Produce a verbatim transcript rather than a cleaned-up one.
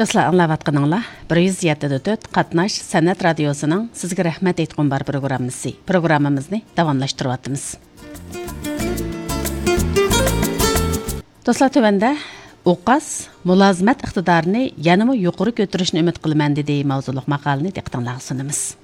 Dostlar, anlayatqanыңlar bir yuz yetti nöqta to'rt Qatnash San'at radiosining sizga rahmat aytgan bar programmasi. Programmamizni davomlashtiryapmiz. Dostlar, tövəndə Oqas mulozimat iqtidorini yanama yuqori ko'tarishni umid qilaman dedi mavzuliq maqolani diqqatingizga sunamiz.